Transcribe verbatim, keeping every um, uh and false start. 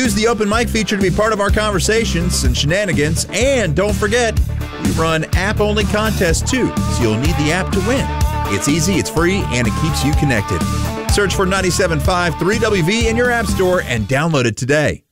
Use the open mic feature to be part of our conversations and shenanigans. And don't forget, we run app-only contests too, so you'll need the app to win. It's easy, it's free, and it keeps you connected. Search for ninety-seven point five three W V in your app store and download it today.